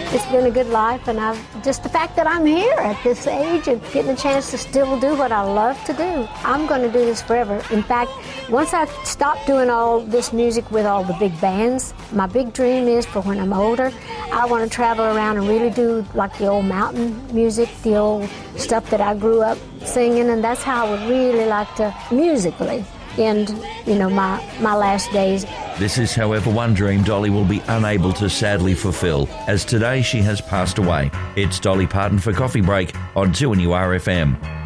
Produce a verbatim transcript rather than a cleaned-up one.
It's been a good life, and I've just the fact that I'm here at this age and getting a chance to still do what I love to do. I'm going to do this forever. In fact, once I stop doing all this music with all the big bands, my big dream is for when I'm older, I want to travel around and really do like the old mountain music, the old stuff that I grew up singing, and that's how I would really like to musically end, you know, my, my last days. This is, however, one dream Dolly will be unable to sadly fulfill, as today she has passed away. It's Dolly Parton for Coffee Break on two N U R F M.